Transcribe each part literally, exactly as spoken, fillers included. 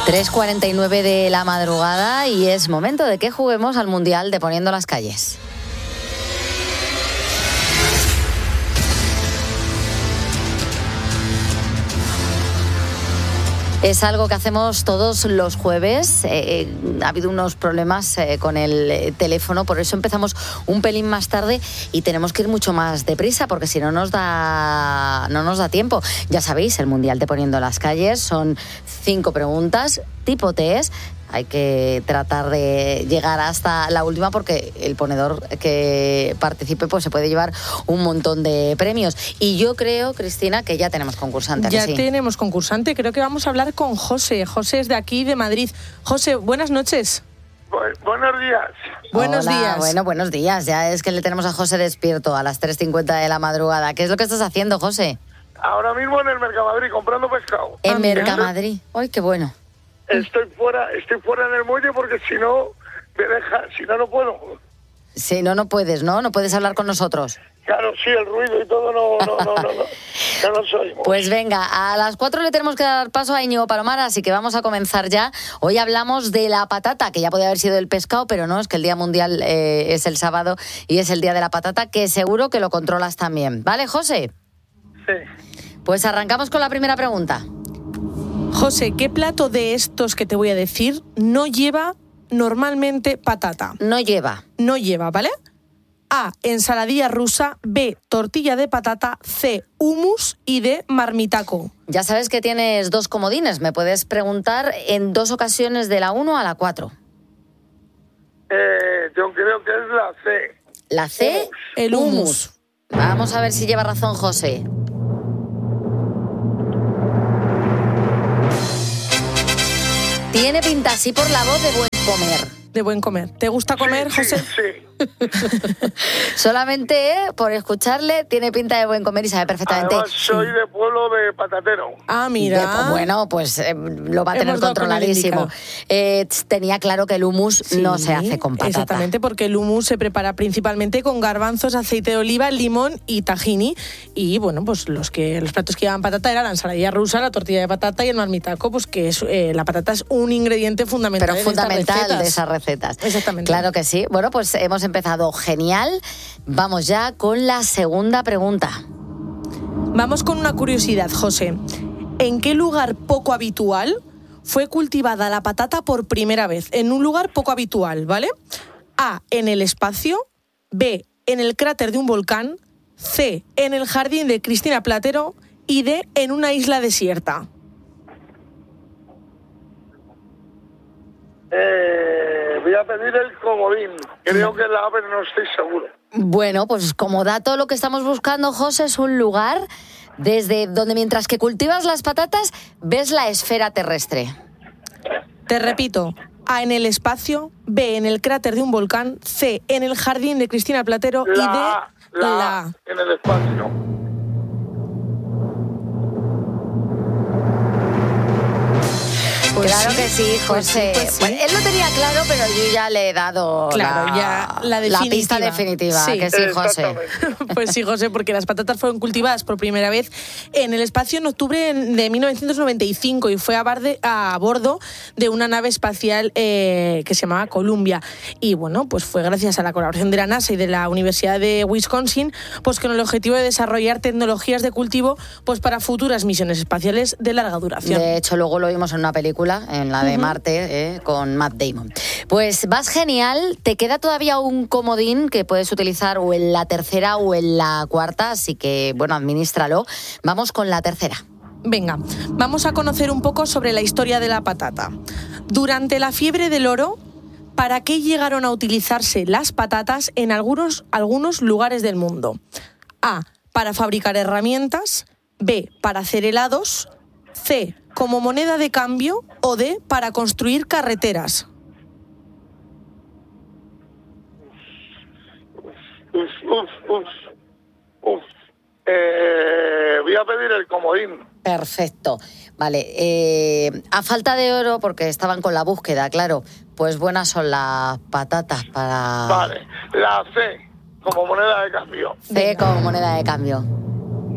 tres cuarenta y nueve de la madrugada y es momento de que juguemos al Mundial de Poniendo las Calles. Es algo que hacemos todos los jueves. Eh, ha habido unos problemas eh, con el eh, teléfono, por eso empezamos un pelín más tarde y tenemos que ir mucho más deprisa, porque si no nos da, no nos da tiempo. Ya sabéis, el Mundial de Poniendo las Calles son cinco preguntas, tipo test. Hay que tratar de llegar hasta la última porque el ponedor que participe pues se puede llevar un montón de premios. Y yo creo, Cristina, que ya tenemos concursante. Ya ¿sí? tenemos concursante. Creo que vamos a hablar con José. José es de aquí, de Madrid. José, buenas noches. Bu- buenos días. Buenos Hola, días. Bueno, buenos días. Ya es que le tenemos a José despierto a las tres cincuenta de la madrugada. ¿Qué es lo que estás haciendo, José? Ahora mismo en el Mercamadrid comprando pescado. En Ah, mira. Mercamadrid. ¡Ay, qué bueno! Estoy fuera, estoy fuera en el muelle porque si no me deja, si no no puedo. Sí, no, no puedes, ¿no? No puedes hablar con nosotros. Claro, sí, el ruido y todo no, no, no, no, no, ya no soy. Pues venga, a las cuatro le tenemos que dar paso a Íñigo Palomar, así que vamos a comenzar ya. Hoy hablamos de la patata, que ya podía haber sido el pescado, pero no, es que el Día Mundial eh, es el sábado y es el Día de la Patata, que seguro que lo controlas también. ¿Vale, José? Sí. Pues arrancamos con la primera pregunta. José, ¿qué plato de estos que te voy a decir no lleva normalmente patata? No lleva. No lleva, ¿vale? A, ensaladilla rusa. B, tortilla de patata. C, hummus. Y D, marmitaco. Ya sabes que tienes dos comodines. Me puedes preguntar en dos ocasiones de la uno a la cuatro. Eh, yo creo que es la C. La C, Hummus. El hummus. Vamos a ver si lleva razón José. Tiene pinta así por la voz de buen comer. De buen comer. ¿Te gusta comer, Sí, José? Sí, sí. Solamente eh, por escucharle tiene pinta de buen comer y sabe perfectamente. Además soy de pueblo de patatero. Ah, mira. De- bueno, pues eh, lo va a tener Hemos dado con el controladísimo. indicado. Eh, tss, tenía claro que el hummus Sí, no se hace con patata. Exactamente, porque el hummus se prepara principalmente con garbanzos, aceite de oliva, limón y tahini. Y bueno, pues los que los platos que llevaban patata eran la ensaladilla rusa, la tortilla de patata y el marmitaco, pues que es, eh, la patata es un ingrediente fundamental. Pero en fundamental estas de recetas. esas recetas. Exactamente. Claro que sí. Bueno, pues hemos empezado genial. Vamos ya con la segunda pregunta. Vamos con una curiosidad, José. ¿En qué lugar poco habitual fue cultivada la patata por primera vez? En un lugar poco habitual, ¿vale? A, en el espacio. B, en el cráter de un volcán. C, en el jardín de Cristina Platero. Y D, en una isla desierta. Eh, voy a pedir el comodín. Creo que la A, pero no estoy seguro. Bueno, pues como dato lo que estamos buscando, José, es un lugar desde donde mientras que cultivas las patatas ves la esfera terrestre. Te repito. A, en el espacio. B, en el cráter de un volcán. C, en el jardín de Cristina Platero. Y D, La A, la la A, en el espacio. Pues claro sí, que sí, pues José. sí, pues sí. Bueno, él lo tenía claro, pero yo ya le he dado Claro, la, ya la definitiva. pista definitiva. Sí. Que sí, José. Exactamente. Pues sí, José, porque las patatas fueron cultivadas por primera vez en el espacio en octubre de mil novecientos noventa y cinco y fue a, barde, a bordo de una nave espacial eh, que se llamaba Columbia. Y bueno, pues fue gracias a la colaboración de la NASA y de la Universidad de Wisconsin, pues con el objetivo de desarrollar tecnologías de cultivo pues para futuras misiones espaciales de larga duración. De hecho, luego lo vimos en una película, en la de Ujú. Marte, eh, con Matt Damon. Pues vas genial. Te queda todavía un comodín que puedes utilizar o en la tercera o en la cuarta, así que, bueno, administralo. Vamos con la tercera. Venga, vamos a conocer un poco sobre la historia de la patata. Durante la fiebre del oro, ¿para qué llegaron a utilizarse las patatas en algunos, algunos lugares del mundo? A, para fabricar herramientas. B, para hacer helados. C, como moneda de cambio. O D, para construir carreteras. Uf, uf, uf, uf. Eh, voy a pedir el comodín. Perfecto. Vale. Eh, a falta de oro, porque estaban con la búsqueda, claro, pues buenas son las patatas para... Vale, la C, como moneda de cambio. C como moneda de cambio.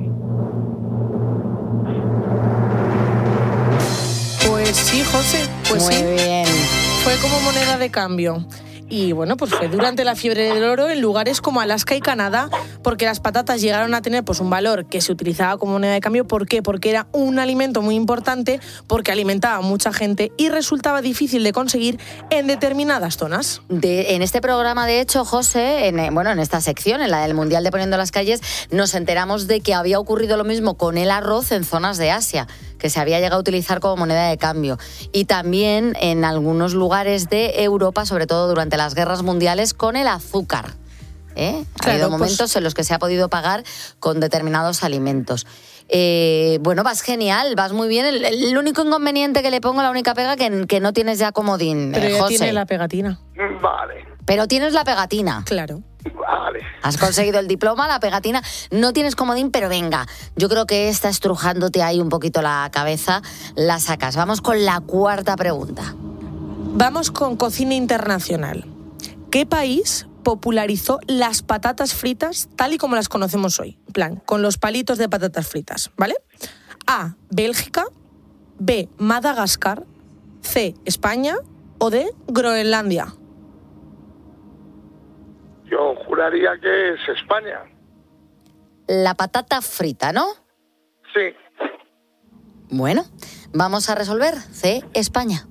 Pues sí, José, Pues Muy sí. bien. Fue como moneda de cambio. Y bueno, pues fue durante la fiebre del oro en lugares como Alaska y Canadá, porque las patatas llegaron a tener pues un valor que se utilizaba como moneda de cambio. ¿Por qué? Porque era un alimento muy importante, porque alimentaba a mucha gente y resultaba difícil de conseguir en determinadas zonas. De, en este programa, de hecho, José, en, bueno, en esta sección, en la del Mundial de Poniendo las Calles, nos enteramos de que había ocurrido lo mismo con el arroz en zonas de Asia, que se había llegado a utilizar como moneda de cambio. Y también en algunos lugares de Europa, sobre todo durante las guerras mundiales, con el azúcar. ¿Eh? Ha Claro, habido pues... momentos en los que se ha podido pagar con determinados alimentos. Eh, bueno, vas genial, vas muy bien. El, el único inconveniente que le pongo, la única pega, que, que no tienes ya comodín, Pero eh, ya José. tiene la pegatina. Vale, Pero tienes la pegatina. Claro. vale. Has conseguido el diploma, la pegatina, no tienes comodín, pero venga, yo creo que esta estrujándote ahí un poquito la cabeza, la sacas. Vamos con la cuarta pregunta. Vamos con cocina internacional. ¿Qué país popularizó las patatas fritas tal y como las conocemos hoy? En plan, con los palitos de patatas fritas, ¿vale? A, Bélgica, B, Madagascar, C, España o D, Groenlandia. Yo juraría que es España. La patata frita, ¿no? Sí. Bueno, vamos a resolver. C, España.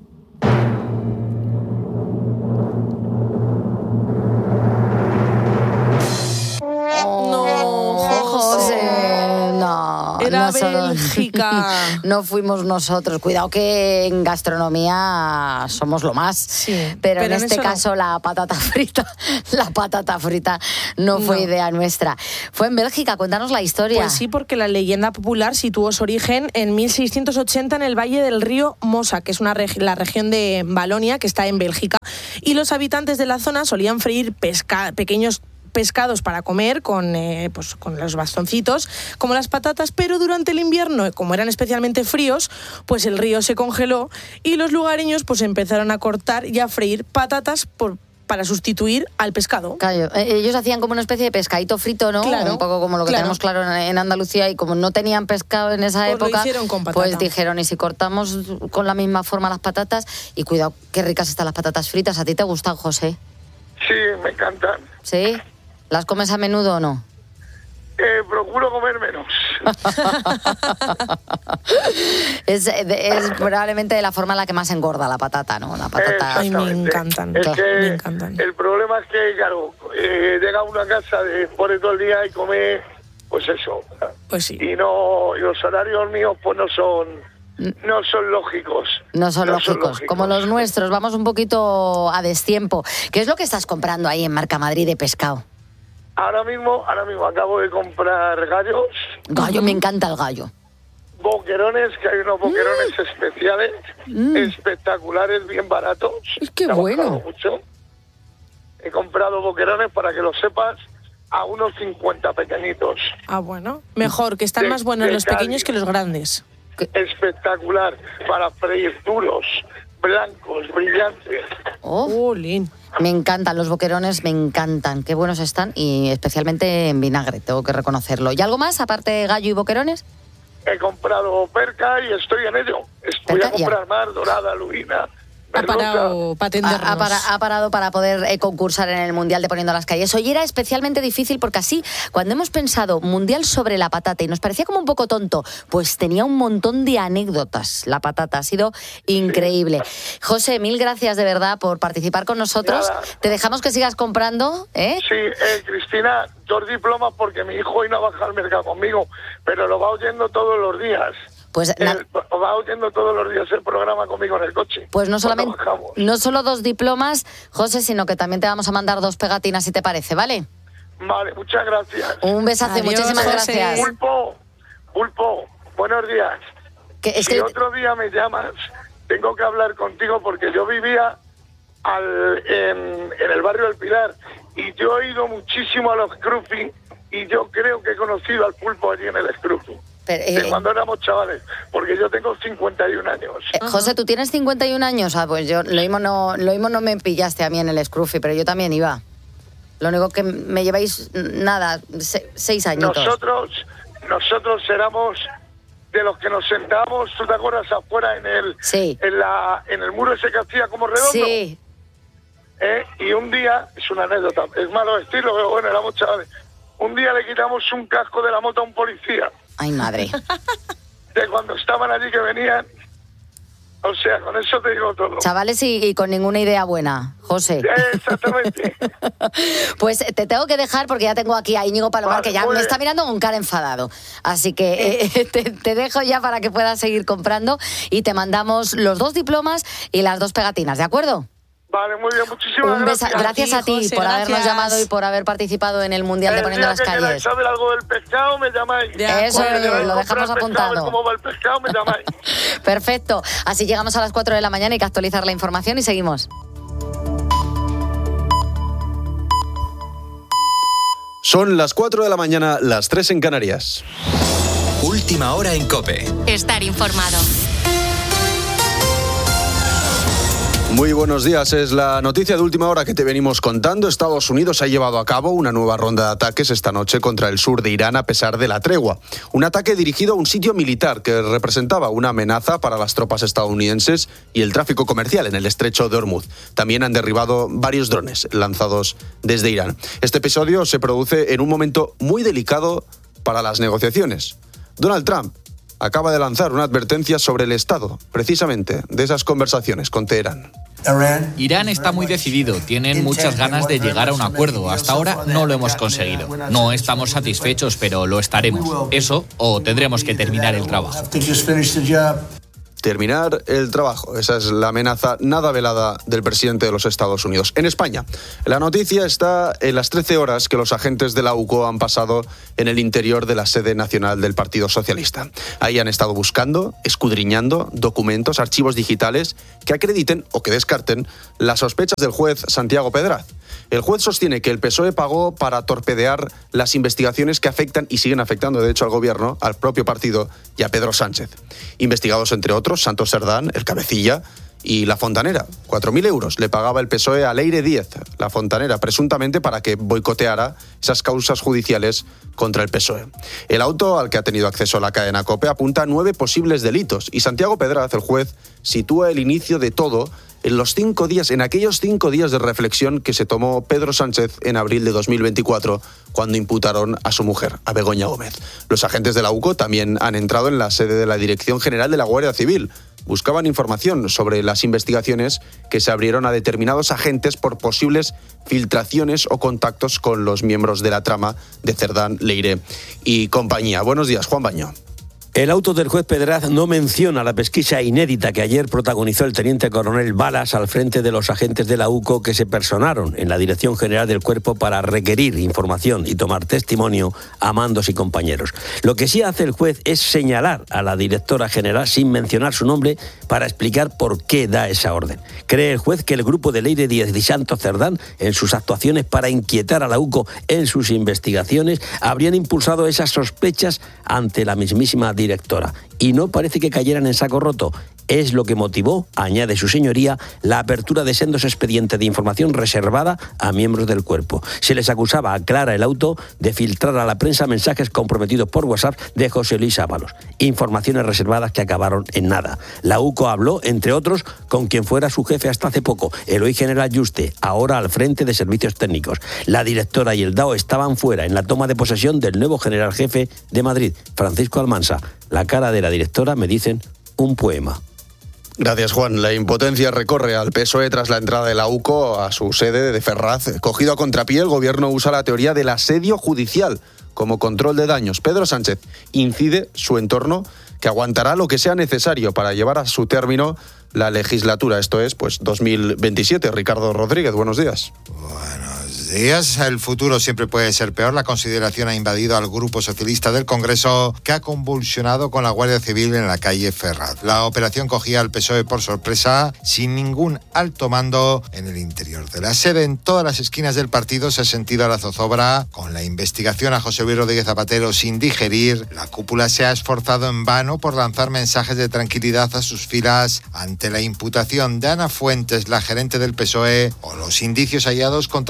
No, José, no. Era no solo- Bélgica. No fuimos nosotros. Cuidado que en gastronomía somos lo más. Sí, pero, pero en en este eso no. caso la patata frita, la patata frita no fue No. idea nuestra. Fue en Bélgica. Cuéntanos la historia. Pues sí, porque la leyenda popular situó su origen en mil seiscientos ochenta en el valle del río Mosa, que es una regi- la región de Valonia, que está en Bélgica. Y los habitantes de la zona solían freír pesca- pequeños pescados para comer con, eh, pues, con los bastoncitos, como las patatas, pero durante el invierno, como eran especialmente fríos, pues el río se congeló y los lugareños pues empezaron a cortar y a freír patatas por, para sustituir al pescado. Claro, eh, ellos hacían como una especie de pescadito frito, ¿no? Claro, un poco como lo que claro. tenemos claro en, en Andalucía, y como no tenían pescado en esa Pues lo época, hicieron con patata. pues dijeron, y si cortamos con la misma forma las patatas, y cuidado, qué ricas están las patatas fritas. ¿A ti te gustan, José? Sí, me encantan. ¿Sí? ¿Las comes a menudo o no? Eh, procuro comer menos. es, es probablemente de la forma en la que más engorda la patata, ¿no? La patata... Ay, me Exactamente. encantan, Es que me encantan. El problema es que, claro, eh, llega uno a casa después de todo el día y come, pues eso. Pues sí. Y no, y los horarios míos pues no son, no son lógicos. No son lógicos, como los nuestros. Vamos un poquito a destiempo. ¿Qué es lo que estás comprando ahí en Marca Madrid de pescado? Ahora mismo, ahora mismo acabo de comprar gallos, Gallo, me encanta el gallo. boquerones, que hay unos boquerones especiales, espectaculares, bien baratos. Es que Me ha bueno. gustado mucho. He comprado boquerones, para que lo sepas, a unos cincuenta pequeñitos. Ah, bueno. Mejor, que están De- más buenos de los pequeños Cádiz. que los grandes. Espectacular, para freír duros, blancos, brillantes. Oh, Jolín. me encantan los boquerones, me encantan. Qué buenos están, y especialmente en vinagre, tengo que reconocerlo. ¿Y algo más, aparte de gallo y boquerones? He comprado perca y estoy en ello. Voy Perca, a comprar más, dorada, lubina, Ha merluza. parado para atendernos. Ha, ha para- ha parado para poder eh, concursar en el Mundial de Poniendo las Calles. Hoy era especialmente difícil porque así, cuando hemos pensado Mundial sobre la patata y nos parecía como un poco tonto, pues tenía un montón de anécdotas. La patata ha sido increíble. José, mil gracias de verdad por participar con nosotros. Nada. Te dejamos que sigas comprando, ¿eh? Sí, eh, Cristina, dos diplomas porque mi hijo hoy no baja al mercado conmigo, pero lo va oyendo todos los días. Pues na- El- va oyendo todos los días el programa conmigo en el coche. Pues no cuando solamente, bajamos. no solo dos diplomas, José, sino que también te vamos a mandar dos pegatinas, si te parece, ¿vale? Vale, muchas gracias. Un besazo y Adiós, muchísimas José. gracias. Pulpo, Pulpo, buenos días. Que es Si que otro día me llamas, tengo que hablar contigo porque yo vivía al, en, en el barrio del Pilar y yo he ido muchísimo a los Scruffy y yo creo que he conocido al Pulpo allí en el Scruffy. Pero, De eh, cuando éramos chavales, porque yo tengo cincuenta y un años. Eh, José, ¿tú tienes cincuenta y un años? Ah, pues yo, lo mismo no, lo mismo no me pillaste a mí en el Scruffy, pero yo también iba. Lo único que me lleváis, nada, se- seis añitos. Nosotros, nosotros éramos de los que nos sentábamos, ¿tú te acuerdas? Afuera en el sí. en la en el muro ese que hacía como redondo. Sí. ¿Eh? Y un día, es una anécdota, es malo decirlo, pero bueno, éramos chavales. Un día le quitamos un casco de la moto a un policía. Ay, madre. De cuando estaban allí que venían. O sea, con eso te digo todo. Chavales y, y con ninguna idea buena, José. Exactamente. Pues te tengo que dejar porque ya tengo aquí a Íñigo Palomar, vale, que ya me bien. está mirando con cara enfadado. Así que eh, te, te dejo ya para que puedas seguir comprando y te mandamos los dos diplomas y las dos pegatinas, ¿de acuerdo? Vale, muy bien, muchísimas Un besa- gracias. Gracias a ti José, por gracias. habernos llamado y por haber participado en el Mundial de El Poniendo día las que queráis Calles. saber algo del pescado, me llamáis. De Eso acuerdo. es, Queráis lo comprar dejamos pescado, apuntado. ver cómo va el pescado, me llamáis. Perfecto. Así llegamos a las cuatro de la mañana, hay que actualizar la información y seguimos. Son las cuatro de la mañana, las tres en Canarias. Última hora en COPE. Estar informado. Muy buenos días, es la noticia de última hora que te venimos contando. Estados Unidos ha llevado a cabo una nueva ronda de ataques esta noche contra el sur de Irán a pesar de la tregua. Un ataque dirigido a un sitio militar que representaba una amenaza para las tropas estadounidenses y el tráfico comercial en el estrecho de Hormuz. También han derribado varios drones lanzados desde Irán. Este episodio se produce en un momento muy delicado para las negociaciones. Donald Trump acaba de lanzar una advertencia sobre el estado, precisamente, de esas conversaciones con Teherán. Irán está muy decidido, tienen muchas ganas de llegar a un acuerdo. Hasta ahora no lo hemos conseguido. No estamos satisfechos, pero lo estaremos. Eso o tendremos que terminar el trabajo. Terminar el trabajo. Esa es la amenaza nada velada del presidente de los Estados Unidos. En España, la noticia está en las trece horas que los agentes de la U C O han pasado en el interior de la sede nacional del Partido Socialista. Ahí han estado buscando, escudriñando documentos, archivos digitales que acrediten o que descarten las sospechas del juez Santiago Pedraz. El juez sostiene que el P S O E pagó para torpedear las investigaciones que afectan y siguen afectando, de hecho, al gobierno, al propio partido y a Pedro Sánchez. Investigados, entre otros, Santos Serdán, el cabecilla, y La Fontanera. cuatro mil euros le pagaba el P S O E a Leire Díez, La Fontanera, presuntamente para que boicoteara esas causas judiciales contra el P S O E. El auto al que ha tenido acceso la cadena COPE apunta a nueve posibles delitos y Santiago Pedraz, el juez, sitúa el inicio de todo en los cinco días, en aquellos cinco días de reflexión que se tomó Pedro Sánchez en abril de dos mil veinticuatro, cuando imputaron a su mujer, a Begoña Gómez. Los agentes de la U C O también han entrado en la sede de la Dirección General de la Guardia Civil. Buscaban información sobre las investigaciones que se abrieron a determinados agentes por posibles filtraciones o contactos con los miembros de la trama de Cerdán, Leire y compañía. Buenos días, Juan Baño. El auto del juez Pedraz no menciona la pesquisa inédita que ayer protagonizó el teniente coronel Balas al frente de los agentes de la U C O que se personaron en la Dirección General del Cuerpo para requerir información y tomar testimonio a mandos y compañeros. Lo que sí hace el juez es señalar a la directora general sin mencionar su nombre para explicar por qué da esa orden. Cree el juez que el grupo de Leire Díez y Santos Cerdán, en sus actuaciones para inquietar a la U C O en sus investigaciones, habrían impulsado esas sospechas ante la mismísima directora, y no parece que cayeran en saco roto. Es lo que motivó, añade su señoría, la apertura de sendos expedientes de información reservada a miembros del cuerpo. Se les acusaba, aclara el auto, de filtrar a la prensa mensajes comprometidos por WhatsApp de José Luis Ábalos. Informaciones reservadas que acabaron en nada. La U C O habló, entre otros, con quien fuera su jefe hasta hace poco, Eloy General Yuste, ahora al frente de servicios técnicos. La directora y el D A O estaban fuera en la toma de posesión del nuevo general jefe de Madrid, Francisco Almansa. La cara de la directora, me dicen, un poema. Gracias, Juan. La impotencia recorre al P S O E tras la entrada de la U C O a su sede de Ferraz. Cogido a contrapié, el gobierno usa la teoría del asedio judicial como control de daños. Pedro Sánchez incide su entorno, que aguantará lo que sea necesario para llevar a su término la legislatura. Esto es, pues, dos mil veintisiete. Ricardo Rodríguez, buenos días. Buenos días. El futuro siempre puede ser peor. La consideración ha invadido al Grupo Socialista del Congreso, que ha convulsionado con la Guardia Civil en la calle Ferraz. La operación cogía al P S O E por sorpresa, sin ningún alto mando en el interior de la sede. En todas las esquinas del partido se ha sentido la zozobra. Con la investigación a José Luis Rodríguez Zapatero sin digerir, la cúpula se ha esforzado en vano por lanzar mensajes de tranquilidad a sus filas ante la imputación de Ana Fuentes, la gerente del P S O E, o los indicios hallados contra Juan Fran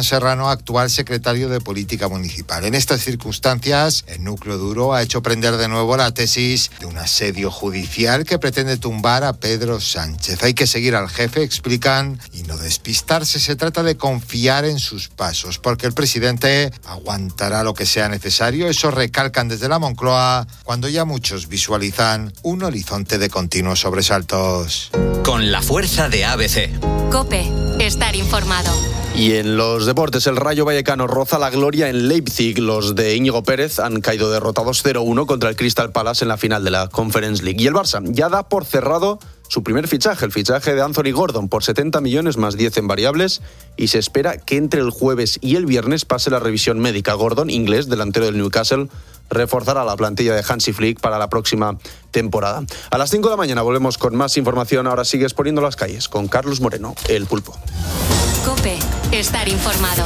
Esteban Serrano, actual secretario de Política Municipal. En estas circunstancias, el núcleo duro ha hecho prender de nuevo la tesis de un asedio judicial que pretende tumbar a Pedro Sánchez. Hay que seguir al jefe, explican, y no despistarse. Se trata de confiar en sus pasos, porque el presidente aguantará lo que sea necesario. Eso recalcan desde la Moncloa, cuando ya muchos visualizan un horizonte de continuos sobresaltos. Con la fuerza de A B C. COPE. Estar informado. Y en los deportes, el Rayo Vallecano roza la gloria en Leipzig. Los de Íñigo Pérez han caído derrotados cero uno contra el Crystal Palace en la final de la Conference League. Y el Barça ya da por cerrado su primer fichaje, el fichaje de Anthony Gordon, por setenta millones más diez en variables, y se espera que entre el jueves y el viernes pase la revisión médica. Gordon, inglés, delantero del Newcastle, reforzará la plantilla de Hansi Flick para la próxima temporada. A las cinco de la mañana volvemos con más información. Ahora sigues poniendo las calles con Carlos Moreno, el Pulpo. COPE. Estar informado.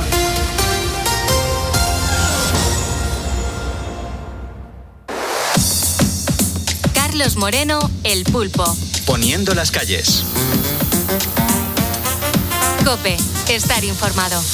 Carlos Moreno, el Pulpo. Poniendo las calles. COPE. Estar informado.